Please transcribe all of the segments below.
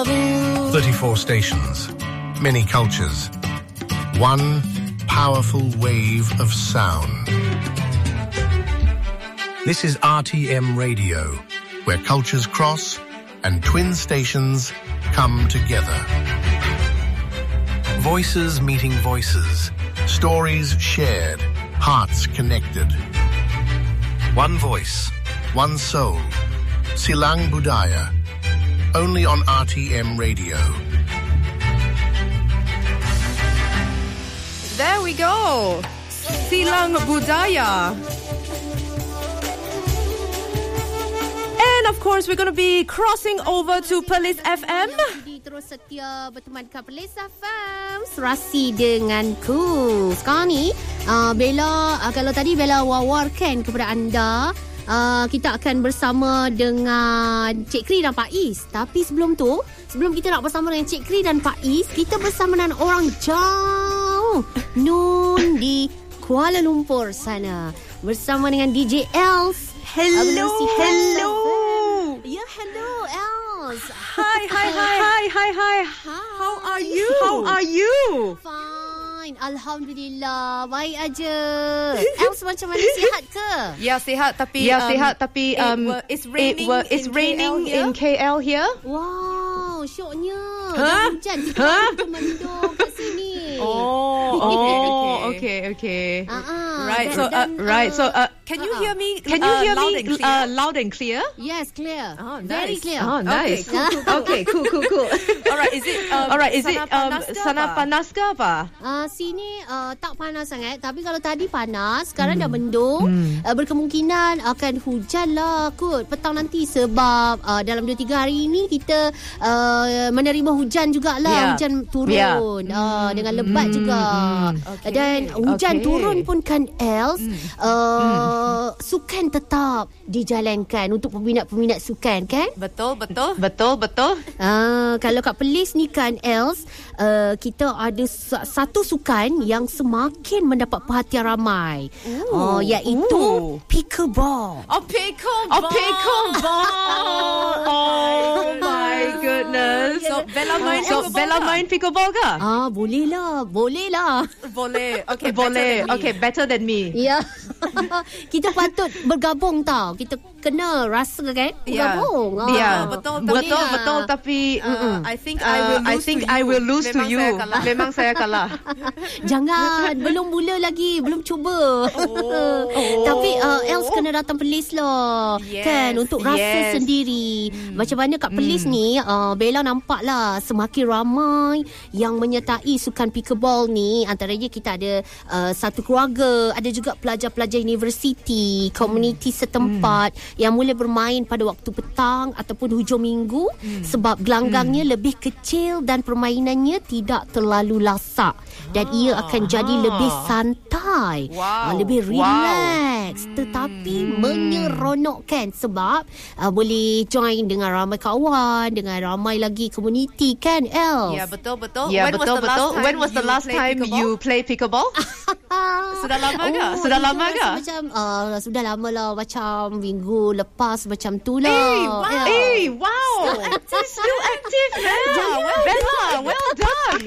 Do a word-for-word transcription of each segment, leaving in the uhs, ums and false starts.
thirty-four stations, many cultures, one powerful wave of sound. This is R T M Radio, where cultures cross and twin stations come together. Voices meeting voices, stories shared, hearts connected. One voice, one soul, Silang Budaya, only on R T M Radio. There we go. Silang Budaya. And of course, we're going to be crossing over to Perlis F M. Terus setia berteman dekat Perlis F M. Serasi denganku. Sekarang ni, uh, Bella, uh, kalau tadi Bella wawarkan kepada anda, uh, kita akan bersama dengan Cik Kri dan Pak Is. Tapi sebelum tu, sebelum kita nak bersama dengan Cik Kri dan Pak Is, kita bersama dengan orang jauh Nun di Kuala Lumpur sana. Bersama dengan D J Els. Hello, hello. Ya, hello Els. Hi, hi, hi, hi, hi, hi. How are you? How are you? Fine, Alhamdulillah. Baik aja. Els macam mana, sihat ke? Ya, sihat tapi Ya, um, sihat tapi it um, wa- it's raining, it wa- it's in raining K L here. in K L here. Wow, syoknya. Huh? Dah hujan, kita Huh? huh? mendung kat sini. Oh, Oh, okay, okay. Uh-uh. Right, Dan, so, uh, dan, Right, so uh, Can you Uh-uh. hear me? can you uh, hear loud me and clear? uh, loud and clear? yes, clear. Oh, Very nice. clear. Oh, nice. cool, cool, cool. Okay, cool, cool, cool. Alright, is it um, Alright, is it sana um, panas ke sana apa? panas ke apa? Uh, sini uh, tak panas sangat. Tapi kalau tadi panas, sekarang dah mendung. Hmm. Uh, berkemungkinan akan hujan lah kot petang nanti. Sebab uh, dalam dua tiga hari ini kita uh, menerima hujan jugalah. Yeah. Hujan turun. Yeah. Uh, dengan lebat Hmm, juga. hmm. Okay. Dan hujan Okay. turun pun kan Els. Uh, sukan tetap dijalankan untuk peminat-peminat sukan kan? Betul, betul. Betul, betul. Ah, kalau kat Perlis ni kan Els, uh, kita ada sa- satu sukan yang semakin mendapat perhatian ramai. Oh, iaitu Ooh. pickleball. Oh, pickleball. Oh, pickleball. Oh my goodness. So, Bella main So, pickleball Bella ke? main pickleball ke? Ah, boleh lah, boleh lah. Boleh. Okay, Boleh. better than me. Okay, better than me. Ya. Kita patut bergabung tau. Kita kena rasa kan? Ya. Bergabung. Ah, Ya, betul, boleh betul, lah. betul. Tapi Uh, mm-mm. I think I will Uh, I lose think to I you. will lose to Memang you. saya kalah. Memang saya kalah. Jangan, belum mula lagi, belum cuba. Oh. Tapi uh, Els kena datang Perlis lah. Yes, Kan, untuk rasa yes. sendiri. Macam mana kat Perlis ni, uh, Bella nampak lah semakin ramai yang menyertai sukan pickleball ni. Antaranya kita ada uh, satu keluarga, ada juga pelajar-pelajar universiti, komuniti setempat yang mula bermain pada waktu petang ataupun hujung minggu sebab gelanggangnya lebih kecil dan permainannya tidak terlalu lasak dan ia akan jadi lebih santai. Wow. Uh, lebih Wow. relax tetapi menyeronokkan sebab uh, boleh join dengan ramai kawan, dengan ramai lagi komuniti kan Els. Ya, betul, betul. Ya, When betul, was the betul. last time When was the you last played time pickleball? you play pickleball? Sudah lama ke? Oh, Sudah itu lama rasa ke? Macam uh, sudah lama lah, macam minggu lepas macam tu lah. Eh, wow. Ya. Hey, wow. Still active now. Bella, well done.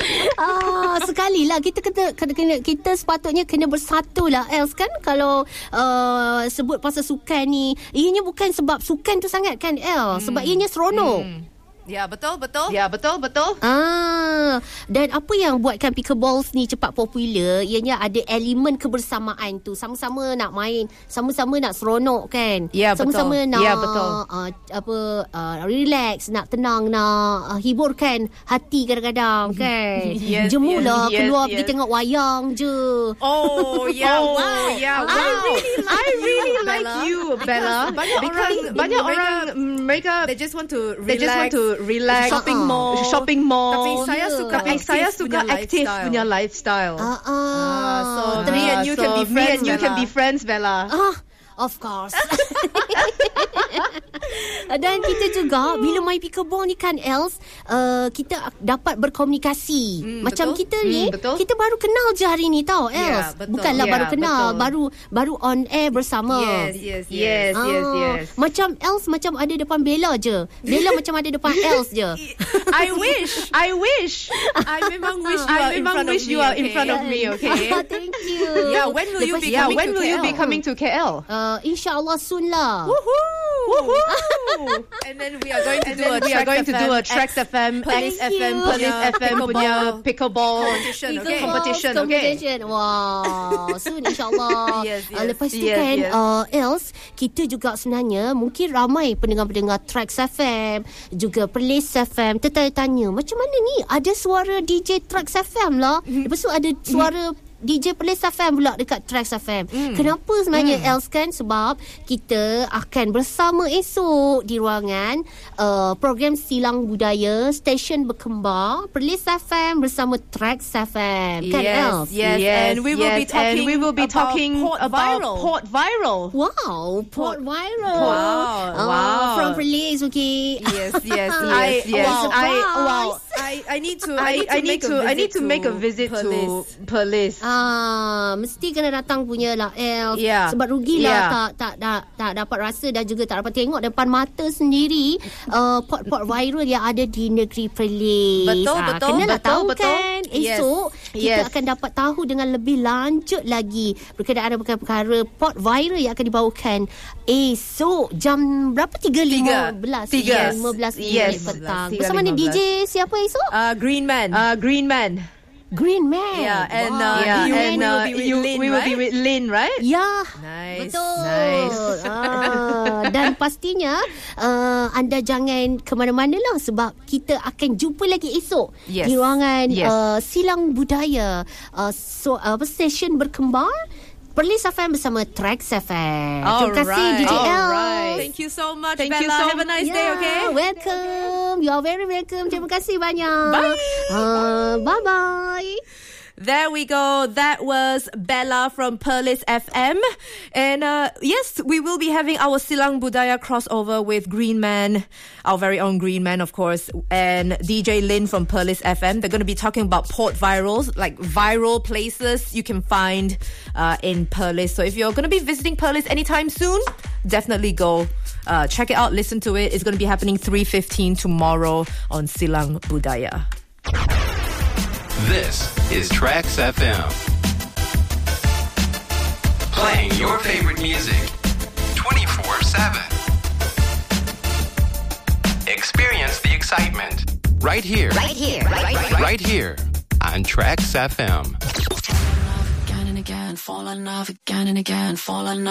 Ah, sekali lah kita kena, kena, kena kita sepatutnya kena bersatu lah Els kan kalau uh, sebut pasal sukan ni. Ianya bukan sebab sukan tu sangat kan Els, sebab ianya seronok. Ya, betul, betul. Ya, betul, betul. Ah, dan apa yang buatkan pickleballs ni cepat popular, ianya ada elemen kebersamaan tu. Sama-sama nak main, sama-sama nak seronok kan. Ya, betul. Sama-sama nak Ya, betul. Uh, apa uh, relax, nak tenang, nak uh, hiburkan hati kadang-kadang kan. Yes, Jemulah yes, keluar yes, pergi yes. tengok wayang je. Oh, yeah, Oh, wow. Yeah, wow. I really, I really like Bella. you, Bella. banyak Because orang- banyak mereka- orang mereka They just want to relax. they just want to relax, Shopping Uh-uh. mall. shopping mall. Tapi saya Ya. suka Tapi aktif saya suka punya aktif lifestyle. punya lifestyle. Ah, ah. so Ter- me and you so can be me friends, and you can Bella. be friends, Bella. Ah, of course. Dan kita juga bila main pickleball ni kan, Els, uh, kita dapat berkomunikasi. Hmm, Macam betul? kita ni, Hmm, betul. kita baru kenal je hari ni tau, Els. Ya, betul. Bukanlah Ya, baru kenal, betul. baru baru on air bersama. Yes, yes, Yes, Ah, yes, yes. Macam Els macam ada depan Bella je. Bella macam ada depan Els je. I wish. I wish. I memang wish you I are in memang front wish of me. you are in okay? front of me, okay? Thank you. Yeah, when will you Lepas- be Yeah, coming when to will you K L? be coming to K L? Uh, InsyaAllah soon lah. Woohoo! And then we are going to And do then a we are Trax going to do a F M Trax F M, Thank X F M, you. Police Yeah, F M punya pickleball competition, okay? Pickleball competition, okay? competition. Wow, soon insyaAllah. Yes, yes. Uh, lepas tu Yes, kan, yes. uh, Els, kita juga sebenarnya mungkin ramai pendengar-pendengar Trax F M, juga Perlis F M tertanya-tanya, macam mana ni ada suara D J Trax F M lah. Lepas tu ada suara D J Perlis F M pula dekat Trax F M. Mm. Kenapa sebenarnya mm. Els kan? Sebab kita akan bersama esok di ruangan uh, program Silang Budaya Stesen Berkembar Perlis F M bersama Trax F M. Kan, Yes, Els? yes, and we will be yes, and talking we will be about talking Port about Viral. Port Viral. Wow, Port Viral. Wow. Oh, Wow. from Perlis, okay. Yes, yes, Yes, yes. Wow. I Surprise. wow. I, I need to. I, I need to I need to make a visit Perlis. to Perlis. Ah, mesti kena datang punya lah, Els. Yeah. Sebab rugilah Yeah. tak tak tak tak dapat rasa dan juga tak dapat tengok depan mata sendiri uh, pot-pot viral yang ada di negeri Perlis. Betul, Ah, betul, kenalah betul, tahu betul. kan. Yes. Esok kita Yes. akan dapat tahu dengan lebih lanjut lagi berkenaan perkara-perkara pot viral yang akan dibawakan esok jam berapa? tiga lima belas Tiga. lima belas Yes. petang. Tiga Bersama ni lima D belas. J siapa esok? Uh, Green Man. Uh, Green Man. Green Man. Yeah, and, Wow. uh, Yeah, you and will uh, be with you, Lin, we will be right? with Lin, right? Ya, Nice. betul. Nice. Ah, dan pastinya uh, anda jangan ke mana-mana lah sebab kita akan jumpa lagi esok Yes. di ruangan Yes. uh, Silang Budaya uh, so, uh, stesen berkembar Perlis F M bersama Trax F M. Terima kasih D J L. Alright. Thank you so much, Thank Bella. you so Have a nice day, okay? Welcome. You are very welcome. Terima kasih banyak. Bye. Uh, bye-bye. There we go. That was Bella from Perlis F M. And uh, yes, we will be having our Silang Budaya crossover with Green Man, our very own Green Man, of course, and D J Lin from Perlis F M. They're going to be talking about port virals, like viral places you can find uh, in Perlis. So if you're going to be visiting Perlis anytime soon, definitely go. Uh, check it out, listen to it. It's going to be happening three fifteen tomorrow on Silang Budaya. This is Trax F M. Playing your favorite music twenty-four seven. Experience the excitement right here. Right here. Right, right, right here on Trax F M. Again and again, fall in love again and again, fall in love.